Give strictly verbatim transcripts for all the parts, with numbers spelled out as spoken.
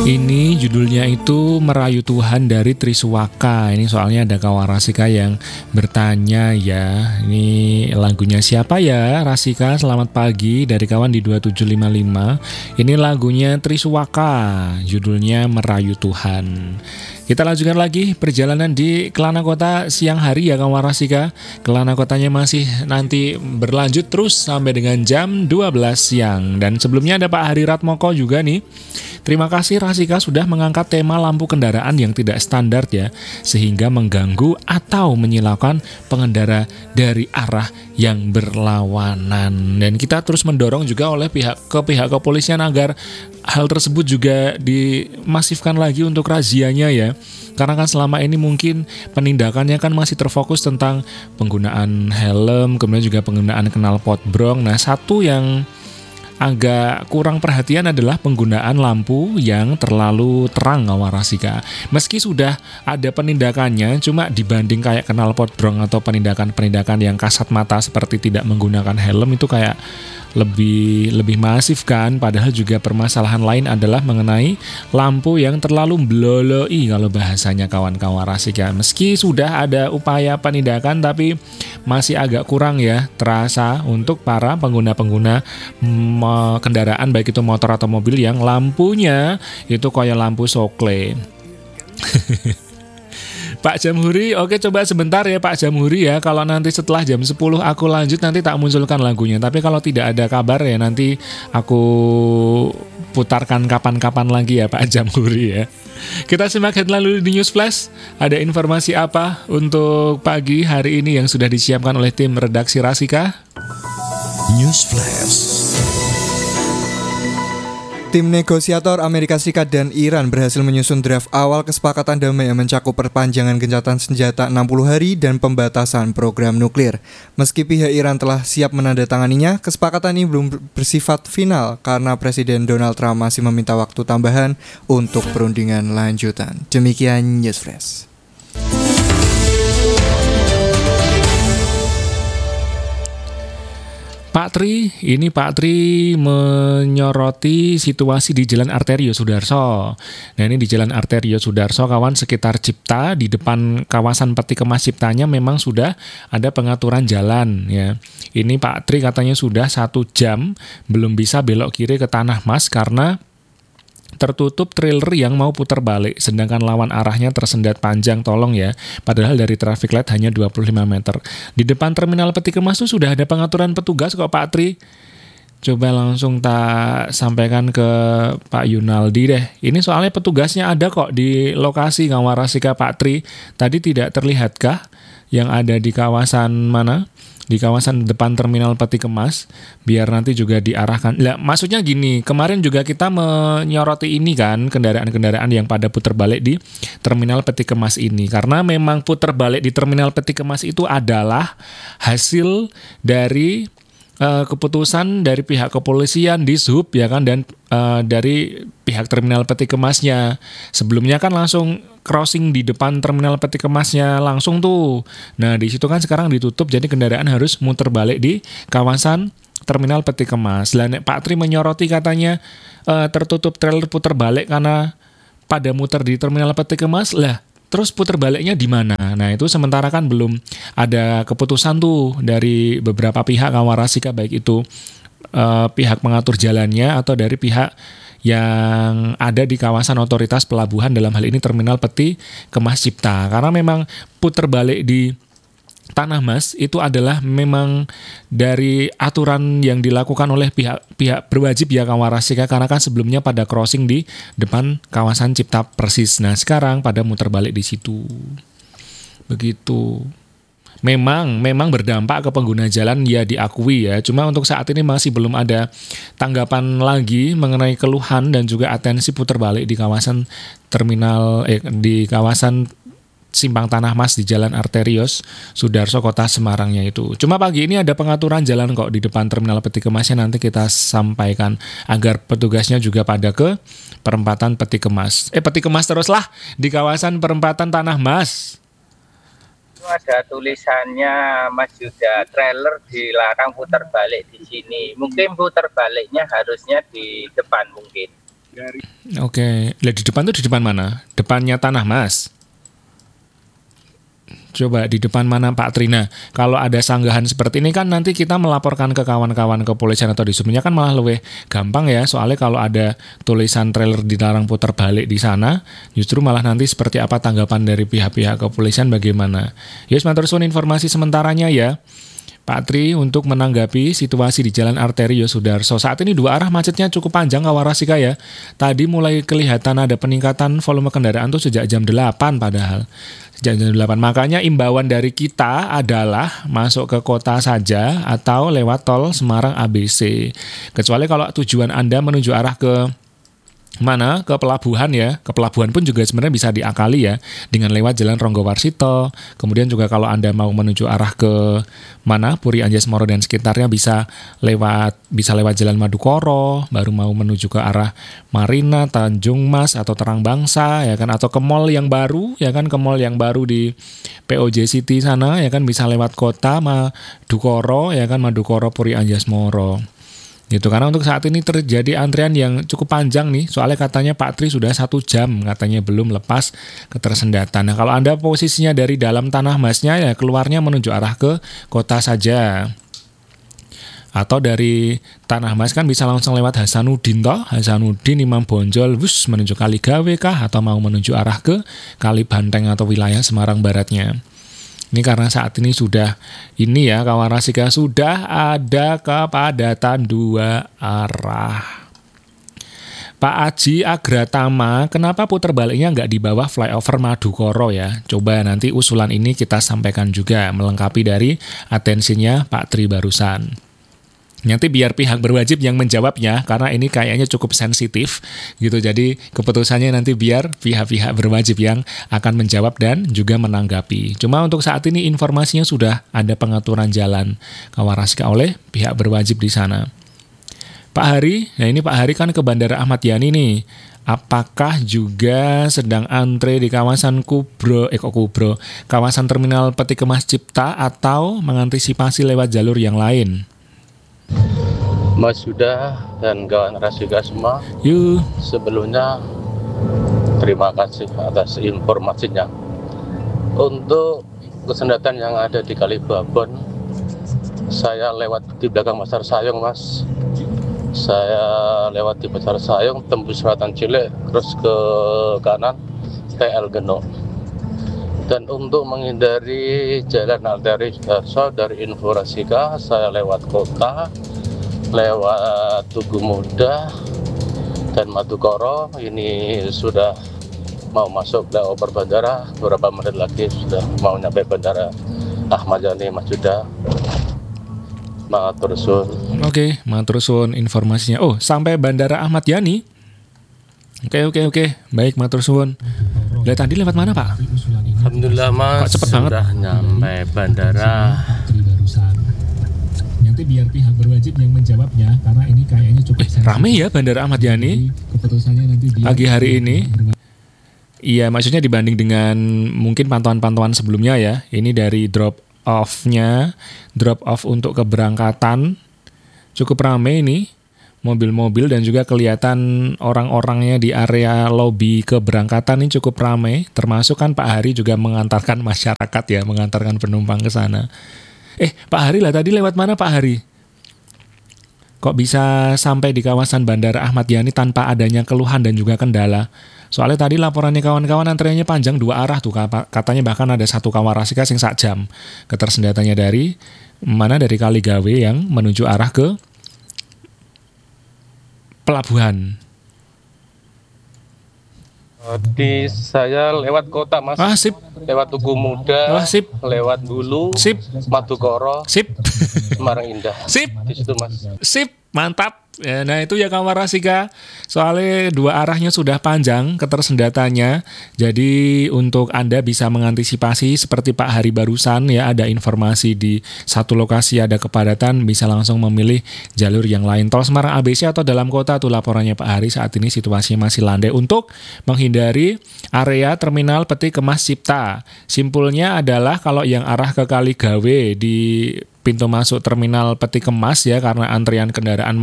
Ini judulnya itu Merayu Tuhan dari Triswaka. Ini soalnya ada kawan Rasika yang bertanya ya, ini lagunya siapa ya Rasika? Selamat pagi dari kawan di dua tujuh lima lima. Ini lagunya Triswaka, judulnya Merayu Tuhan. Kita lanjutkan lagi perjalanan di Kelana Kota siang hari ya kawan Rasika. Kelana Kotanya masih nanti berlanjut terus sampai dengan jam dua belas siang. Dan sebelumnya ada Pak Hari Ratmoko juga nih. Terima kasih Rasika sudah mengangkat tema lampu kendaraan yang tidak standar ya, sehingga mengganggu atau menyilaukan pengendara dari arah yang berlawanan. Dan kita terus mendorong juga oleh pihak ke pihak kepolisian agar hal tersebut juga dimasifkan lagi untuk razianya ya. Karena kan selama ini mungkin penindakannya kan masih terfokus tentang penggunaan helm, kemudian juga penggunaan knalpot brong. Nah, satu yang agak kurang perhatian adalah penggunaan lampu yang terlalu terang kawan Rasika. Meski sudah ada penindakannya, cuma dibanding kayak knalpot brong atau penindakan-penindakan yang kasat mata seperti tidak menggunakan helm itu kayak lebih lebih masif kan. Padahal juga permasalahan lain adalah mengenai lampu yang terlalu bloloi kalau bahasanya kawan-kawan Rasika. Meski sudah ada upaya penindakan tapi masih agak kurang ya terasa untuk para pengguna-pengguna mm, kendaraan baik itu motor atau mobil yang lampunya itu kayak lampu sokle. Pak Jamhuri, oke coba sebentar ya Pak Jamhuri ya. Kalau nanti setelah jam sepuluh aku lanjut nanti tak munculkan lagunya. Tapi kalau tidak ada kabar ya nanti aku putarkan kapan-kapan lagi ya Pak Jamhuri ya. Kita simak headline dulu di News Flash. Ada informasi apa untuk pagi hari ini yang sudah disiapkan oleh tim redaksi Rasika? News Flash. Tim negosiator Amerika Serikat dan Iran berhasil menyusun draft awal kesepakatan damai yang mencakup perpanjangan gencatan senjata enam puluh hari dan pembatasan program nuklir. Meski pihak Iran telah siap menandatanganinya, kesepakatan ini belum bersifat final karena Presiden Donald Trump masih meminta waktu tambahan untuk perundingan lanjutan. Demikian News Flash. Pak Tri, ini Pak Tri menyoroti situasi di Jalan Arterio Sudarso. Nah ini di Jalan Arterio Sudarso kawan sekitar Cipta di depan kawasan Peti Kemas Ciptanya memang sudah ada pengaturan jalan ya. Ini Pak Tri katanya sudah satu jam belum bisa belok kiri ke Tanah Mas karena tertutup trailer yang mau putar balik, sedangkan lawan arahnya tersendat panjang, tolong ya. Padahal dari traffic light hanya dua puluh lima meter. Di depan terminal Peti Kemas tuh sudah ada pengaturan petugas kok Pak Tri. Coba langsung tak sampaikan ke Pak Yunaldi deh. Ini soalnya petugasnya ada kok di lokasi kawan Rasika Pak Tri. Tadi tidak terlihatkah yang ada di kawasan mana? Di kawasan depan terminal Peti Kemas, biar nanti juga diarahkan. Lah, maksudnya gini, kemarin juga kita menyoroti ini kan, kendaraan-kendaraan yang pada putar balik di terminal Peti Kemas ini. Karena memang putar balik di terminal Peti Kemas itu adalah hasil dari uh, keputusan dari pihak kepolisian di Sub ya kan, dan uh, dari pihak terminal Peti Kemasnya. Sebelumnya kan langsung crossing di depan terminal Peti Kemasnya langsung tuh. Nah di situ kan sekarang ditutup, jadi kendaraan harus muter balik di kawasan terminal Peti Kemas. Dan Pak Tri menyoroti katanya e, tertutup trailer puter balik karena pada muter di terminal Peti Kemas lah. Terus puter baliknya di mana? Nah itu sementara kan belum ada keputusan tuh dari beberapa pihak kawan Rasika, baik itu e, pihak pengatur jalannya atau dari pihak yang ada di kawasan otoritas pelabuhan, dalam hal ini terminal Peti Kemas Cipta. Karena memang puter balik di Tanah Mas itu adalah memang dari aturan yang dilakukan oleh pihak-pihak berwajib ya kawan Rasika, karena kan sebelumnya pada crossing di depan kawasan Cipta persis. Nah sekarang pada muter balik di situ. Begitu. Memang, memang berdampak ke pengguna jalan ya diakui ya. Cuma untuk saat ini masih belum ada tanggapan lagi mengenai keluhan dan juga atensi putar balik di kawasan terminal eh, di kawasan Simpang Tanah Mas di Jalan Arterios Sudarso Kota Semarangnya itu. Cuma pagi ini ada pengaturan jalan kok di depan terminal Peti Kemasnya, nanti kita sampaikan agar petugasnya juga pada ke perempatan Peti Kemas. Eh Peti Kemas teruslah di kawasan perempatan Tanah Mas. Ada tulisannya Mas Yuda, trailer dilarang putar balik di sini. Mungkin putar baliknya harusnya di depan mungkin. Oke, lah di depan tuh di depan mana? Depannya Tanah Mas. Coba di depan mana Pak Trina? Kalau ada sanggahan seperti ini kan nanti kita melaporkan ke kawan-kawan kepolisian atau di subnya kan malah lebih gampang ya. Soalnya kalau ada tulisan trailer dilarang putar balik di sana, justru malah nanti seperti apa tanggapan dari pihak-pihak kepolisian bagaimana. Yus, matur suwun informasi sementaranya ya. Pak Tri untuk menanggapi situasi di Jalan Arterio Sudarso. Saat ini dua arah macetnya cukup panjang Kawarasika ya. Tadi mulai kelihatan ada peningkatan volume kendaraan tuh sejak jam delapan padahal. Sejak jam delapan. Makanya imbauan dari kita adalah masuk ke kota saja atau lewat tol Semarang A B C. Kecuali kalau tujuan Anda menuju arah ke mana ke pelabuhan ya, ke pelabuhan pun juga sebenarnya bisa diakali ya dengan lewat Jalan Ronggowarsito. Kemudian juga kalau Anda mau menuju arah ke mana Puri Anjas Moro dan sekitarnya bisa lewat bisa lewat Jalan Madukoro, baru mau menuju ke arah Marina, Tanjung Mas atau Terang Bangsa ya kan, atau ke mall yang baru ya kan, ke mall yang baru di P O J City sana ya kan, bisa lewat kota Madukoro ya kan, Madukoro Puri Anjas Moro. Gitu, karena untuk saat ini terjadi antrian yang cukup panjang nih, soalnya katanya Pak Tri sudah satu jam katanya belum lepas ketersendatan. Nah kalau Anda posisinya dari dalam Tanah Masnya ya keluarnya menuju arah ke kota saja. Atau dari Tanah Mas kan bisa langsung lewat Hasanuddin toh, Hasanuddin Imam Bonjol wus menuju Kaligawe kah, atau mau menuju arah ke Kalibanteng atau wilayah Semarang Baratnya. Ini karena saat ini sudah ini ya Kawarasika sudah ada kepadatan dua arah. Pak Aji Agratama, kenapa putar baliknya nggak di bawah flyover Madukoro ya? Coba nanti usulan ini kita sampaikan juga melengkapi dari atensinya Pak Tri barusan. Nanti biar pihak berwajib yang menjawabnya, karena ini kayaknya cukup sensitif gitu. Jadi keputusannya nanti biar pihak-pihak berwajib yang akan menjawab dan juga menanggapi. Cuma untuk saat ini informasinya sudah ada pengaturan jalan Kawarasika oleh pihak berwajib di sana. Pak Hari, nah ini Pak Hari kan ke Bandara Ahmad Yani nih. Apakah juga sedang antre di kawasan Kubro, eh kok Kubro, kawasan Terminal Peti Kemas Cipta atau mengantisipasi lewat jalur yang lain? Mas Yuda dan kawan Rasika semua, Yuk. Sebelumnya terima kasih atas informasinya. Untuk kesendatan yang ada di Kalibabon, saya lewat di belakang Pasar Sayong Mas. Saya lewat di Pasar Sayong, tembus Selatan Cilik, terus ke kanan T L Geno. Dan untuk menghindari jalan arteri Sudarso dari Info Rasika, saya lewat kota, lewat Tugu Muda dan Madukoro. Ini sudah mau masuk flyover bandara, beberapa menit lagi sudah mau nyampe bandara Ahmad Yani Mas Yuda. Matur suwun. Oke, matur suwun informasinya. Oh, sampai bandara Ahmad Yani. Oke, oke, oke. Baik, matur suwun. Lihat tadi lewat mana, Pak? Alhamdulillah Mas, Pak, cepet banget. sudah nyampe bandara. Nanti biar pihak berwajib yang menjawabnya, karena ini kayaknya cukup eh, rame ya bandara Ahmad Yani pagi hari ini. Iya, maksudnya dibanding dengan mungkin pantauan-pantauan sebelumnya ya. Ini dari drop off-nya, drop off untuk keberangkatan cukup rame ini. Mobil-mobil dan juga kelihatan orang-orangnya di area lobi keberangkatan ini cukup ramai. Termasuk kan Pak Hari juga mengantarkan masyarakat ya, mengantarkan penumpang ke sana. Eh, Pak Hari lah tadi lewat mana Pak Hari? Kok bisa sampai di kawasan Bandara Ahmad Yani tanpa adanya keluhan dan juga kendala? Soalnya tadi laporannya kawan-kawan antriannya panjang dua arah tuh, katanya bahkan ada satu Kawarasika sing sak jam. Ketersendatannya dari mana dari Kaligawe yang menuju arah ke pelabuhan. Di saya lewat kota Mas. Ah, sip. Lewat Tugu Muda. Ah, sip. Lewat Bulu. Sip. Madukoro. Sip. Semarang Indah. Sip. Di situ Mas. Sip, mantap. Ya, nah itu ya Kawarasika, soalnya dua arahnya sudah panjang ketersendatannya, jadi untuk Anda bisa mengantisipasi seperti Pak Hari barusan ya, ada informasi di satu lokasi ada kepadatan, bisa langsung memilih jalur yang lain. Tol Semarang A B C atau dalam kota tuh laporannya Pak Hari, saat ini situasinya masih landai untuk menghindari area Terminal Peti Kemas Cipta. Simpulnya adalah kalau yang arah ke Kaligawe di pintu masuk Terminal Peti Kemas ya, karena antrian kendaraan mau masuk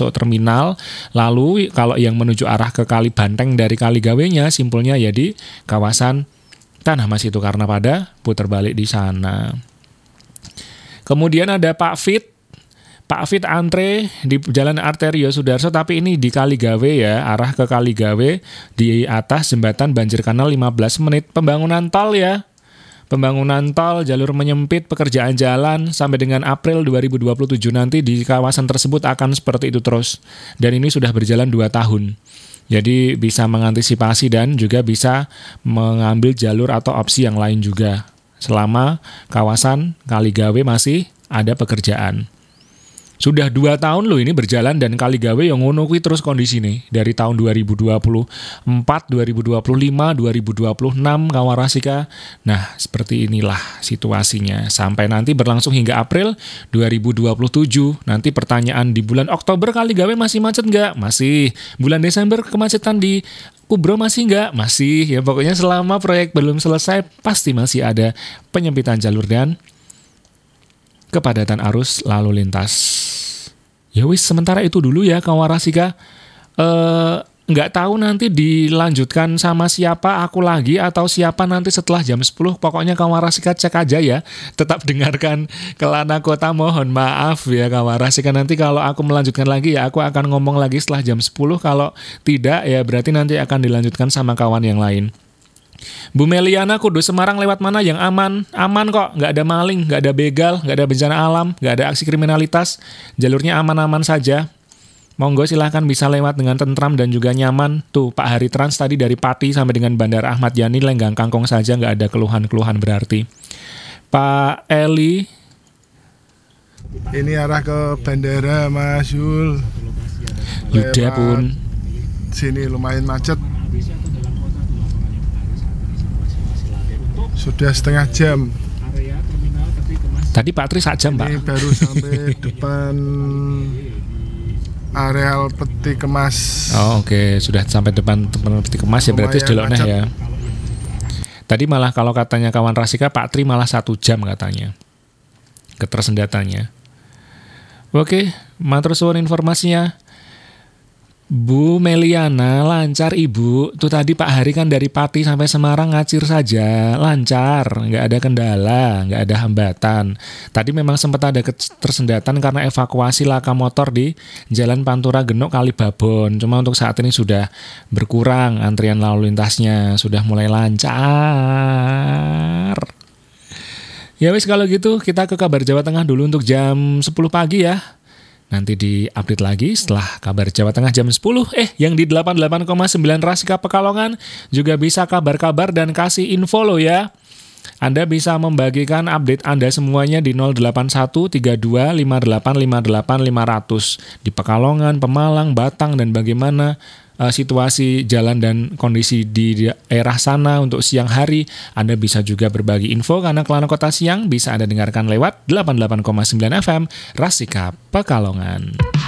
untuk terminal. Lalu kalau yang menuju arah ke Kali Banteng dari Kaligawenya simpulnya ya di kawasan Tanah Mas itu karena pada putar balik di sana. Kemudian ada Pak Fit. Pak Fit antre di Jalan Arterio Sudarso, tapi ini di Kaligawe ya, arah ke Kaligawe di atas jembatan Banjir Kanal lima belas menit. Pembangunan tol ya. Pembangunan tol, jalur menyempit, pekerjaan jalan sampai dengan April dua ribu dua puluh tujuh nanti di kawasan tersebut akan seperti itu terus. Dan ini sudah berjalan dua tahun. Jadi bisa mengantisipasi dan juga bisa mengambil jalur atau opsi yang lain juga selama kawasan Kaligawe masih ada pekerjaan. Sudah dua tahun loh ini berjalan dan Kaligawe yang ngono kuwi terus kondisi nih. Dari tahun dua ribu dua puluh empat, dua ribu dua puluh lima, dua ribu dua puluh enam Kawarasika. Nah seperti inilah situasinya. Sampai nanti berlangsung hingga April dua ribu dua puluh tujuh. Nanti pertanyaan di bulan Oktober Kaligawe masih macet nggak? Masih. Bulan Desember kemacetan di Kubro masih nggak? Masih. Ya pokoknya selama proyek belum selesai pasti masih ada penyempitan jalur dan kepadatan arus lalu lintas. Ya wis sementara itu dulu ya Kawarasika. Eh nggak tahu nanti dilanjutkan sama siapa, aku lagi atau siapa nanti setelah jam sepuluh. Pokoknya Kawarasika cek aja ya. Tetap dengarkan Kelana Kota, mohon maaf ya Kawarasika. Nanti kalau aku melanjutkan lagi ya aku akan ngomong lagi setelah jam sepuluh. Kalau tidak ya berarti nanti akan dilanjutkan sama kawan yang lain. Bu Meliana, Kudus Semarang lewat mana yang aman? Aman kok, nggak ada maling, nggak ada begal, nggak ada bencana alam, nggak ada aksi kriminalitas. Jalurnya aman-aman saja. Monggo silahkan bisa lewat dengan tentram dan juga nyaman. Tuh Pak Hari Trans tadi dari Pati sampai dengan Bandara Ahmad Yani Lenggang Kangkung saja nggak ada keluhan-keluhan berarti. Pak Eli. Ini arah ke bandara Mas Yul. Yuda pun. Sini lumayan macet. Sudah setengah jam. Tadi Pak Tri sak jam, Pak. Ini baru sampai depan areal peti kemas. Oh, oke, okay. Sudah sampai depan depan peti kemas ya berarti deloknya ya. Tadi malah kalau katanya kawan Rasika Pak Tri malah satu jam katanya. Ketersendatannya. Oke, matur suwun informasinya. Bu Meliana, lancar Ibu. Tuh tadi Pak Hari kan dari Pati sampai Semarang ngacir saja, lancar, nggak ada kendala, nggak ada hambatan. Tadi memang sempat ada ketersendatan karena evakuasi laka motor di Jalan Pantura Genuk Kalibabon. Cuma untuk saat ini sudah berkurang antrian lalu lintasnya, sudah mulai lancar. Ya wis kalau gitu kita ke kabar Jawa Tengah dulu untuk jam sepuluh pagi ya. Nanti di-update lagi setelah kabar Jawa Tengah jam sepuluh. Eh, yang di delapan puluh delapan koma sembilan Rasika Pekalongan juga bisa kabar-kabar dan kasih info lo ya. Anda bisa membagikan update Anda semuanya di nol delapan satu tiga dua lima delapan lima delapan lima nol nol di Pekalongan, Pemalang, Batang, dan bagaimana uh, situasi jalan dan kondisi di daerah sana untuk siang hari. Anda bisa juga berbagi info karena Kelana Kota Siang bisa Anda dengarkan lewat delapan puluh delapan koma sembilan F M Rasika Pekalongan.